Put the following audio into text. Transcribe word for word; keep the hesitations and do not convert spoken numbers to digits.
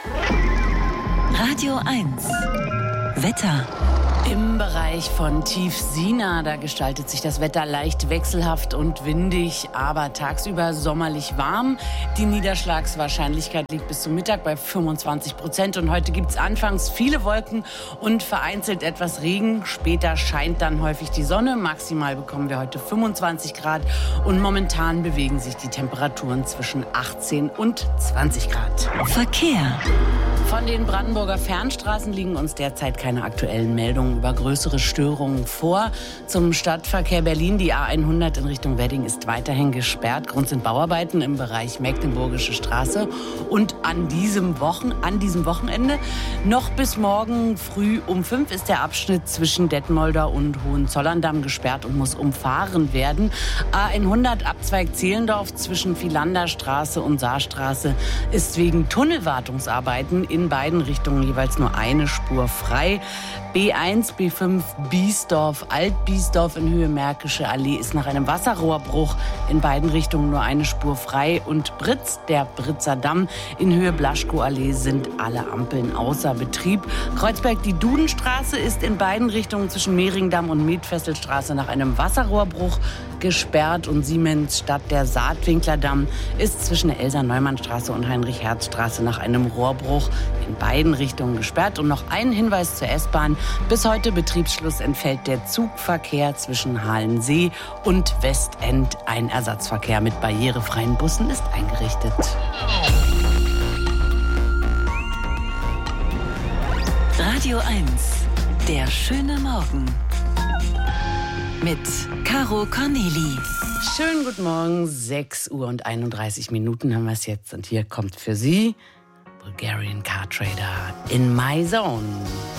Radio eins Wetter. Im Bereich von Tiefsina, da gestaltet sich das Wetter leicht wechselhaft und windig, aber tagsüber sommerlich warm. Die Niederschlagswahrscheinlichkeit liegt bis zum Mittag bei fünfundzwanzig Prozent und heute gibt es anfangs viele Wolken und vereinzelt etwas Regen. Später scheint dann häufig die Sonne. Maximal bekommen wir heute fünfundzwanzig Grad und momentan bewegen sich die Temperaturen zwischen achtzehn und zwanzig Grad. Verkehr. Von den Brandenburger Fernstraßen liegen uns derzeit keine aktuellen Meldungen über größere Störungen vor. Zum Stadtverkehr Berlin, die A hundert in Richtung Wedding ist weiterhin gesperrt. Grund sind Bauarbeiten im Bereich Mecklenburgische Straße. Und an diesem, Wochen, an diesem Wochenende, noch bis morgen früh um fünf, ist der Abschnitt zwischen Detmolder und Hohenzollern-Damm gesperrt und muss umfahren werden. A hundert Abzweig Zehlendorf zwischen Philanderstraße und Saarstraße ist wegen Tunnelwartungsarbeiten in beiden Richtungen jeweils nur eine Spur frei. B eins, B fünf, Biesdorf, Alt-Biesdorf in Höhe Märkische Allee ist nach einem Wasserrohrbruch in beiden Richtungen nur eine Spur frei. Und Britz, der Britzer Damm in Höhe Blaschko-Allee sind alle Ampeln außer Betrieb. Kreuzberg, die Dudenstraße ist in beiden Richtungen zwischen Mehringdamm und Mietfesselstraße nach einem Wasserrohrbruch gesperrt. Und Siemens Stadt, der Saatwinklerdamm ist zwischen der Elsa-Neumann-Straße und Heinrich-Herz-Straße nach einem Rohrbruch in beiden Richtungen gesperrt. Und noch ein Hinweis zur S-Bahn. Bis heute Betriebsschluss entfällt der Zugverkehr zwischen Halensee und Westend. Ein Ersatzverkehr mit barrierefreien Bussen ist eingerichtet. Radio eins, der schöne Morgen. Mit Caro Corneli. Schönen guten Morgen, sechs Uhr und einunddreißig Minuten haben wir es jetzt. Und hier kommt für Sie Bulgarian Car Trader in My Zone.